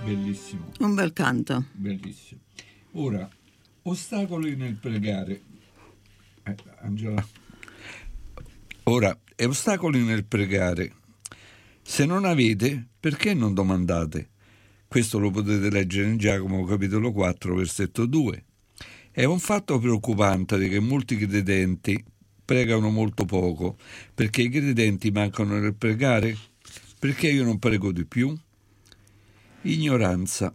Bellissimo. Un bel canto. Bellissimo. Ora, ostacoli nel pregare. Angela. Ora, ostacoli nel pregare. Se non avete, perché non domandate? Questo lo potete leggere in Giacomo capitolo 4, versetto 2. È un fatto preoccupante che molti credenti pregano molto poco, perché i credenti mancano nel pregare. Perché io non prego di più? Ignoranza.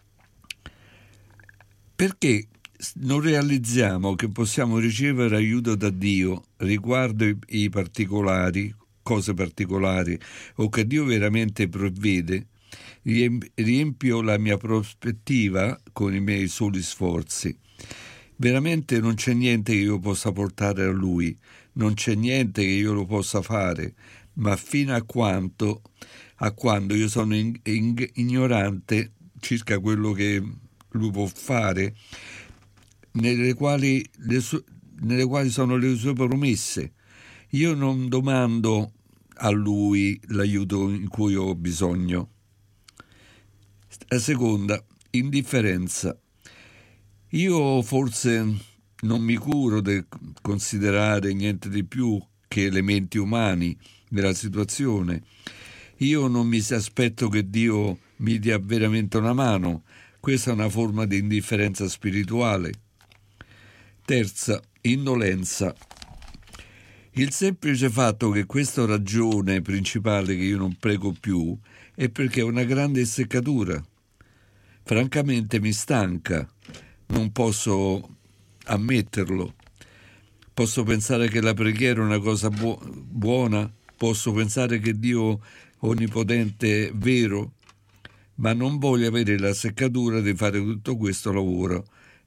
Perché non realizziamo che possiamo ricevere aiuto da Dio riguardo i particolari, cose particolari, o che Dio veramente provvede, riempio la mia prospettiva con i miei soli sforzi. Veramente non c'è niente che io possa portare a Lui, non c'è niente che io lo possa fare, ma fino a quando io sono ignorante circa quello che Lui può fare, nelle quali sono le sue promesse. Io non domando a Lui l'aiuto in cui ho bisogno. La seconda, indifferenza. Io forse non mi curo di considerare niente di più che elementi umani nella situazione. Io non mi aspetto che Dio mi dia veramente una mano. Questa è una forma di indifferenza spirituale. Terza, indolenza. Il semplice fatto che questa ragione principale che io non prego più è perché è una grande seccatura. Francamente mi stanca. Non posso ammetterlo. Posso pensare che la preghiera è una cosa buona, posso pensare che Dio onnipotente è vero, ma non voglio avere la seccatura di fare tutto questo lavoro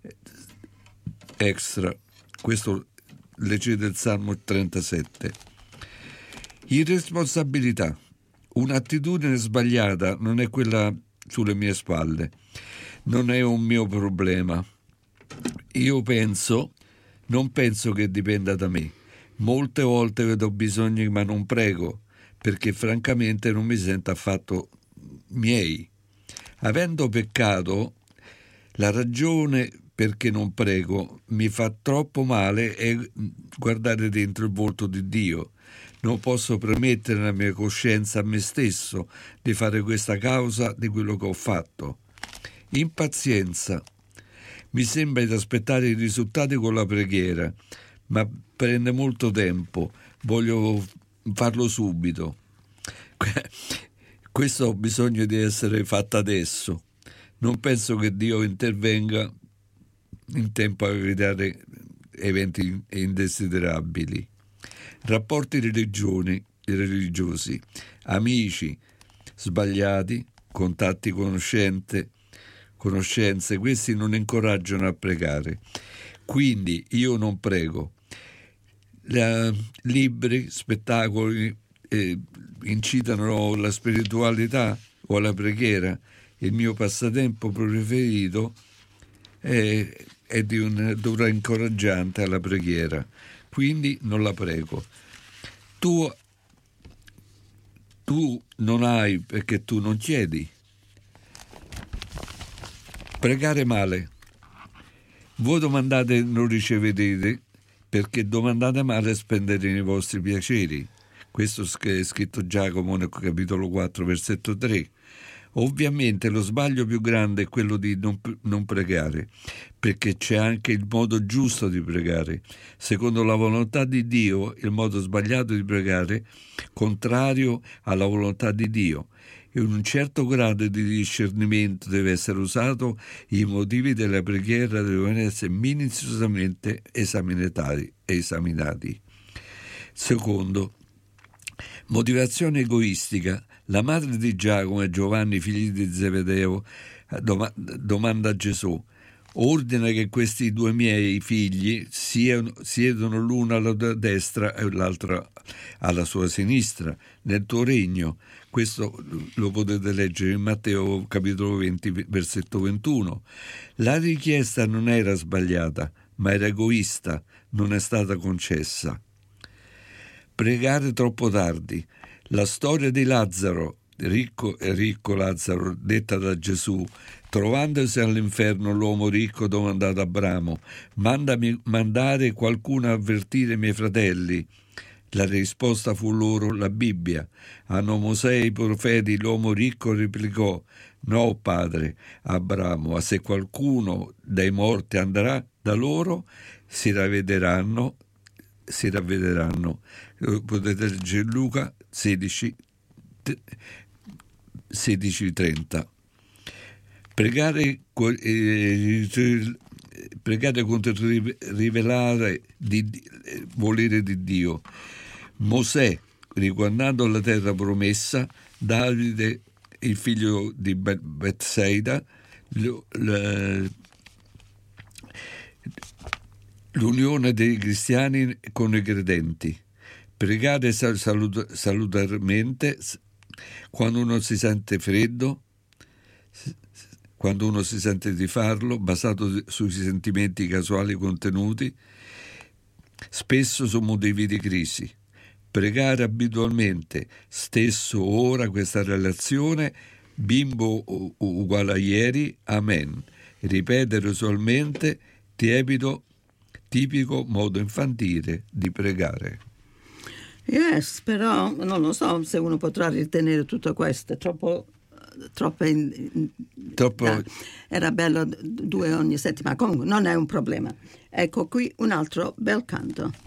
extra. Questo leggete il Salmo 37. Irresponsabilità. Un'attitudine sbagliata non è quella sulle mie spalle, non è un mio problema. Io non penso che dipenda da me. Molte volte vedo bisogni ma non prego, perché francamente non mi sento affatto miei. Avendo peccato, la ragione perché non prego mi fa troppo male è guardare dentro il volto di Dio. Non posso permettere alla mia coscienza, a me stesso, di fare questa causa di quello che ho fatto. Impazienza. Mi sembra di aspettare i risultati con la preghiera, ma prende molto tempo, voglio farlo subito. Questo ho bisogno di essere fatto adesso. Non penso che Dio intervenga in tempo a evitare eventi indesiderabili. Rapporti religiosi, amici sbagliati, contatti conoscenze, questi non incoraggiano a pregare. Quindi io non prego. Libri, spettacoli incitano la spiritualità o la preghiera. Il mio passatempo preferito è di un'aura incoraggiante alla preghiera, quindi non la prego. Tu non hai perché tu non chiedi. Pregare male. Voi domandate e non ricevete perché domandate male e spendete i vostri piaceri. Questo è scritto Giacomo nel capitolo 4, versetto 3. Ovviamente lo sbaglio più grande è quello di non pregare, perché c'è anche il modo giusto di pregare. Secondo la volontà di Dio, il modo sbagliato di pregare, contrario alla volontà di Dio. In un certo grado di discernimento deve essere usato, i motivi della preghiera devono essere minuziosamente esaminati. Secondo, motivazione egoistica. La madre di Giacomo e Giovanni, figli di Zebedeo, domanda a Gesù: ordina che questi due miei figli siedono l'uno alla tua destra e l'altro alla sua sinistra nel tuo regno. Questo lo potete leggere in Matteo capitolo 20 versetto 21. La richiesta non era sbagliata, ma era egoista, non è stata concessa. Pregare troppo tardi. La storia di Lazzaro ricco Lazzaro, detta da Gesù. Trovandosi all'inferno, l'uomo ricco domandò ad Abramo: mandare qualcuno a avvertire i miei fratelli. La risposta fu loro la Bibbia. Hanno Mosè e i profeti. L'uomo ricco replicò: no, padre Abramo, ma se qualcuno dai morti andrà da loro, si ravvederanno. Potete leggere Luca 16:30. Pregare contro il rivelare volere di Dio. Mosè, riguardando la terra promessa, Davide, il figlio di Betsaida, l'unione dei cristiani con i credenti. Pregare salutarmente quando uno si sente freddo, quando uno si sente di farlo, basato sui sentimenti casuali contenuti, spesso su motivi di crisi. Pregare abitualmente, stesso ora questa relazione, bimbo uguale a ieri, amen. Ripetere usualmente, tipico modo infantile di pregare. Yes, però non lo so se uno potrà ritenere tutto questo, è troppo. Era bello 2 ogni settimana, comunque non è un problema. Ecco qui un altro bel canto.